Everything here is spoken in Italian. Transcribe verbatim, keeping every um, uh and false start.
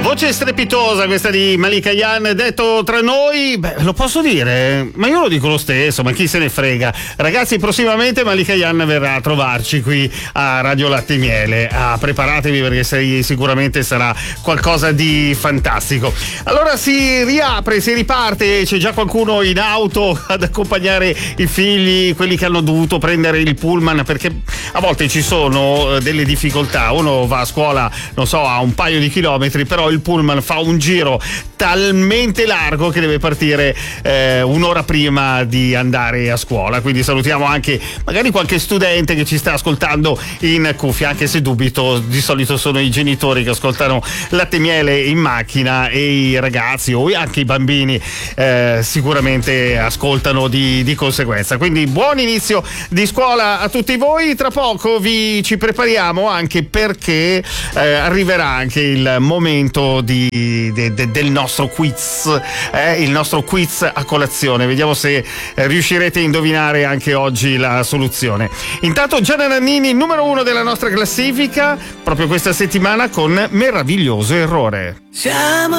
Voce strepitosa questa di Malika Ayane, detto tra noi, beh, lo posso dire, ma io lo dico lo stesso, ma chi se ne frega. Ragazzi, prossimamente Malika Ayane verrà a trovarci qui a Radio Latte e Miele. Ah, preparatevi perché sei, sicuramente sarà qualcosa di fantastico. Allora si riapre, si riparte, c'è già qualcuno in auto ad accompagnare i figli, quelli che hanno dovuto prendere il pullman, perché a volte ci sono delle difficoltà. Uno va a scuola, non so, a un paio di chilometri, però il pullman fa un giro talmente largo che deve partire eh, un'ora prima di andare a scuola. Quindi salutiamo anche magari qualche studente che ci sta ascoltando in cuffia, anche se dubito, di solito sono i genitori che ascoltano Latte e Miele in macchina e i ragazzi o anche i bambini eh, sicuramente ascoltano di, di conseguenza. Quindi buon inizio di scuola a tutti voi. Tra poco vi ci prepariamo anche perché eh, arriverà anche il momento di, de, de, del nostro quiz, eh, il nostro quiz a colazione. Vediamo se eh, riuscirete a indovinare anche oggi la soluzione. Intanto Gianna Nannini, numero uno della nostra classifica proprio questa settimana con Meraviglioso Errore. Siamo